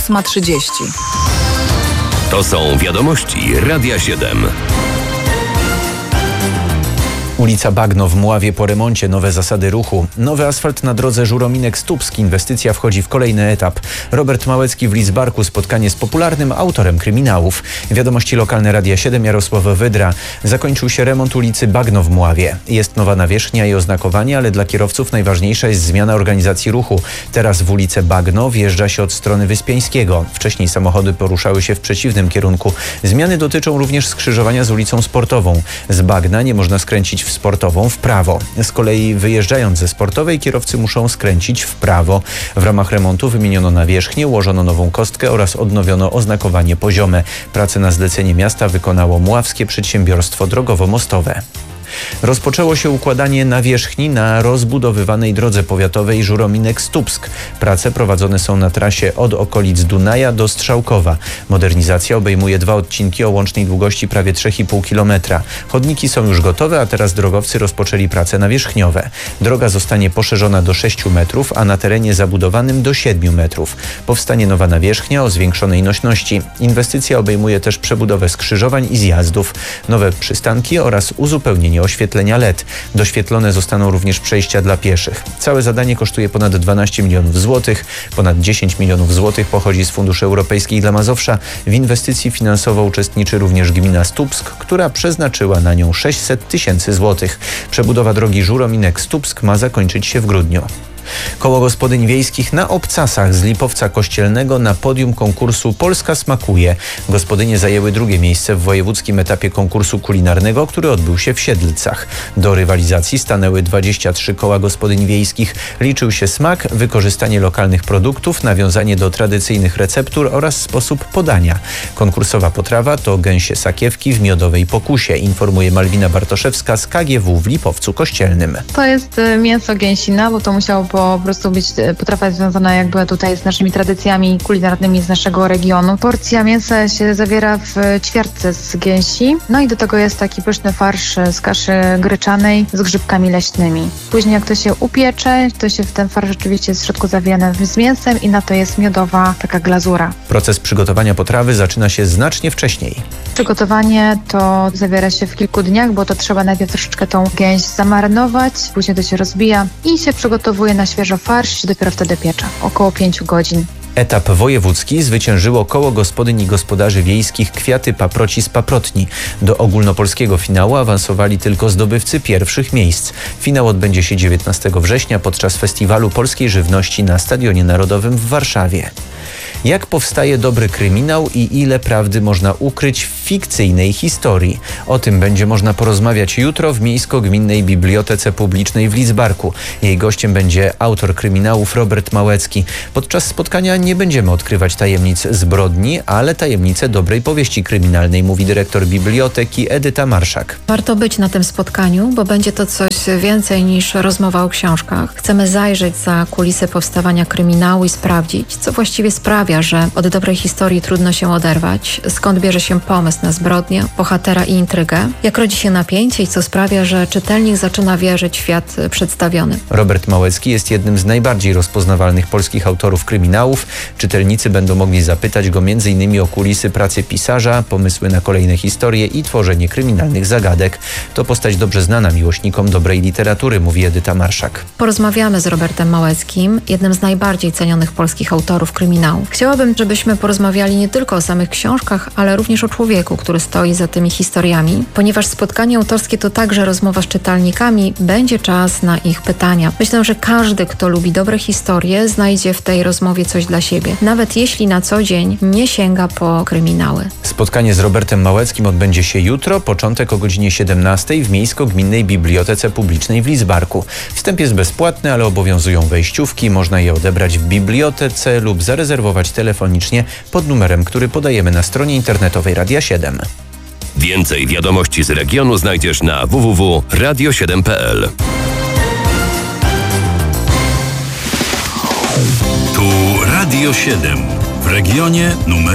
8:30. To są wiadomości Radia 7. Ulica Bagno w Mławie po remoncie, nowe zasady ruchu. Nowy asfalt na drodze Żurominek-Stupsk. Inwestycja wchodzi w kolejny etap. Robert Małecki w Lidzbarku. Spotkanie z popularnym autorem kryminałów. Wiadomości lokalne Radia 7, Jarosław Wydra. Zakończył się remont ulicy Bagno w Mławie. Jest nowa nawierzchnia i oznakowanie, ale dla kierowców najważniejsza jest zmiana organizacji ruchu. Teraz w ulicę Bagno wjeżdża się od strony Wyspiańskiego. Wcześniej samochody poruszały się w przeciwnym kierunku. Zmiany dotyczą również skrzyżowania z ulicą Sportową. Z Bagna nie można skręcić w Sportową w prawo. Z kolei wyjeżdżając ze Sportowej kierowcy muszą skręcić w prawo. W ramach remontu wymieniono nawierzchnię, ułożono nową kostkę oraz odnowiono oznakowanie poziome. Pracę na zlecenie miasta wykonało Mławskie Przedsiębiorstwo Drogowo-Mostowe. Rozpoczęło się układanie nawierzchni na rozbudowywanej drodze powiatowej Żurominek-Stupsk. Prace prowadzone są na trasie od okolic Dunaja do Strzałkowa. Modernizacja obejmuje 2 odcinki o łącznej długości prawie 3,5 km. Chodniki są już gotowe, a teraz drogowcy rozpoczęli prace nawierzchniowe. Droga zostanie poszerzona do 6 metrów, a na terenie zabudowanym do 7 metrów. Powstanie nowa nawierzchnia o zwiększonej nośności. Inwestycja obejmuje też przebudowę skrzyżowań i zjazdów, nowe przystanki oraz uzupełnienie oświetlenia LED. Doświetlone zostaną również przejścia dla pieszych. Całe zadanie kosztuje ponad 12 milionów złotych. Ponad 10 milionów złotych pochodzi z funduszy europejskich dla Mazowsza. W inwestycji finansowo uczestniczy również gmina Stupsk, która przeznaczyła na nią 600 tysięcy złotych. Przebudowa drogi Żurominek-Stupsk ma zakończyć się w grudniu. Koło Gospodyń Wiejskich na Obcasach z Lipowca Kościelnego na podium konkursu Polska smakuje. Gospodynie zajęły 2. miejsce w wojewódzkim etapie konkursu kulinarnego, który odbył się w Siedlcach. Do rywalizacji stanęły 23 koła gospodyń wiejskich. Liczył się smak, wykorzystanie lokalnych produktów, nawiązanie do tradycyjnych receptur oraz sposób podania. Konkursowa potrawa to gęsie sakiewki w miodowej pokusie, informuje Malwina Bartoszewska z KGW w Lipowcu Kościelnym. To jest mięso gęsina, bo to musiało po prostu być potrawa związana jakby tutaj z naszymi tradycjami kulinarnymi z naszego regionu. Porcja mięsa się zawiera w ćwiartce z gęsi, no i do tego jest taki pyszny farsz z kaszy gryczanej z grzybkami leśnymi. Później jak to się upiecze, to się w ten farsz rzeczywiście jest w środku zawijane z mięsem i na to jest miodowa taka glazura. Proces przygotowania potrawy zaczyna się znacznie wcześniej. Przygotowanie to zawiera się w kilku dniach, bo to trzeba najpierw troszeczkę tą gęś zamarynować, później to się rozbija i się przygotowuje na świeżo farsz i dopiero wtedy piecze. Około 5 godzin. Etap wojewódzki zwyciężyło Koło Gospodyń i Gospodarzy Wiejskich Kwiaty Paproci z Paprotni. Do ogólnopolskiego finału awansowali tylko zdobywcy pierwszych miejsc. Finał odbędzie się 19 września podczas Festiwalu Polskiej Żywności na Stadionie Narodowym w Warszawie. Jak powstaje dobry kryminał i ile prawdy można ukryć w fikcyjnej historii? O tym będzie można porozmawiać jutro w Miejsko-Gminnej Bibliotece Publicznej w Lidzbarku. Jej gościem będzie autor kryminałów Robert Małecki. Podczas spotkania nie będziemy odkrywać tajemnic zbrodni, ale tajemnice dobrej powieści kryminalnej, mówi dyrektor biblioteki Edyta Marszak. Warto być na tym spotkaniu, bo będzie to coś więcej niż rozmowa o książkach. Chcemy zajrzeć za kulisy powstawania kryminału i sprawdzić, co właściwie sprawia, że od dobrej historii trudno się oderwać, skąd bierze się pomysł na zbrodnię, bohatera i intrygę, jak rodzi się napięcie i co sprawia, że czytelnik zaczyna wierzyć w świat przedstawiony. Robert Małecki jest jednym z najbardziej rozpoznawalnych polskich autorów kryminałów. Czytelnicy będą mogli zapytać go m.in. o kulisy pracy pisarza, pomysły na kolejne historie i tworzenie kryminalnych zagadek. To postać dobrze znana miłośnikom dobrej literatury, mówi Edyta Marszak. Porozmawiamy z Robertem Małeckim, jednym z najbardziej cenionych polskich autorów kryminałów. Chciałabym, żebyśmy porozmawiali nie tylko o samych książkach, ale również o człowieku, który stoi za tymi historiami. Ponieważ spotkanie autorskie to także rozmowa z czytelnikami, będzie czas na ich pytania. Myślę, że każdy, kto lubi dobre historie, znajdzie w tej rozmowie coś dla siebie. Nawet jeśli na co dzień nie sięga po kryminały. Spotkanie z Robertem Małeckim odbędzie się jutro, początek o godzinie 17 w Miejsko-Gminnej Bibliotece Publicznej w Lidzbarku. Wstęp jest bezpłatny, ale obowiązują wejściówki. Można je odebrać w bibliotece lub zarezerwować telefonicznie pod numerem, który podajemy na stronie internetowej Radia 7. Więcej wiadomości z regionu znajdziesz na www.radio7.pl. Tu Radio 7 w regionie numer